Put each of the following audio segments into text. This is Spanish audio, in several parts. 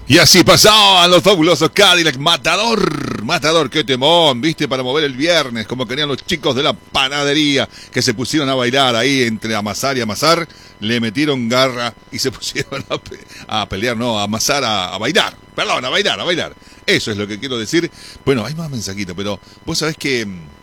Y así pasaban los fabulosos Cadillac. Matador, qué temón, viste, para mover el viernes, como querían los chicos de la panadería, que se pusieron a bailar ahí entre amasar y amasar, le metieron garra y se pusieron a pelear, no, a amasar, a bailar, perdón, a bailar. Eso es lo que quiero decir. Bueno, hay más mensajitos, pero vos sabés que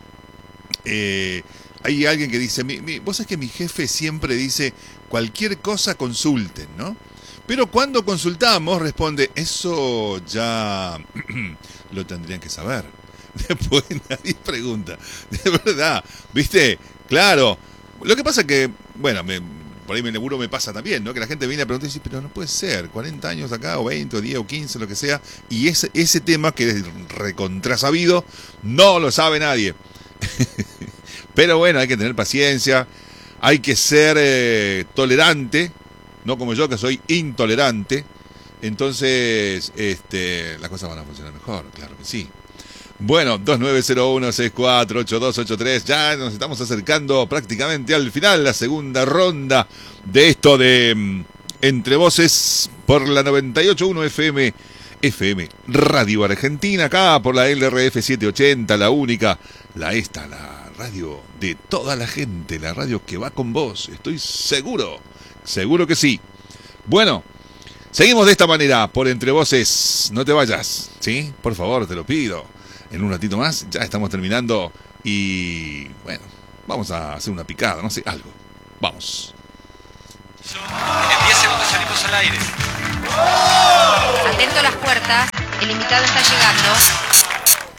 hay alguien que dice, vos sabés que mi jefe siempre dice, cualquier cosa consulten, ¿no? Pero cuando consultamos, responde, eso ya lo tendrían que saber. Después nadie pregunta. De verdad, ¿viste? Claro. Lo que pasa es que, bueno, por ahí seguro me pasa también, ¿no? Que la gente viene a preguntar y dice, pero no puede ser, 40 años acá, o 20, o 10, o 15, lo que sea. Y ese tema que es recontrasabido, no lo sabe nadie. Pero bueno, hay que tener paciencia, hay que ser tolerante. No como yo, que soy intolerante. Entonces, las cosas van a funcionar mejor, claro que sí. Bueno, 2901-648283. Ya nos estamos acercando prácticamente al final, la segunda ronda de esto de Entre Voces por la 98.1 FM Radio Argentina, acá por la LRF 780, la única, la radio de toda la gente, la radio que va con vos, estoy seguro que sí. Bueno, seguimos de esta manera por Entre Voces. No te vayas, ¿sí? Por favor, te lo pido. En un ratito más ya estamos terminando y bueno, vamos a hacer una picada, no sé, algo. Vamos. En 10 segundos salimos al aire. Atento a las puertas, el invitado está llegando.